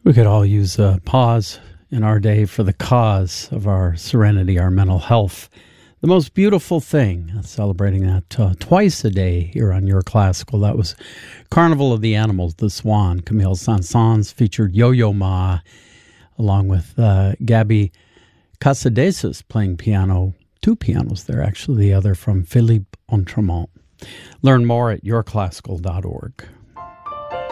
We could all use a pause in our day for the cause of our serenity, our mental health. The most beautiful thing, celebrating that twice a day here on Your Classical. That was Carnival of the Animals, The Swan. Camille Saint-Saëns featured Yo-Yo Ma, along with Gabby Casadesus playing piano. Two pianos there, actually, the other from Philippe Autremont. Learn more at yourclassical.org.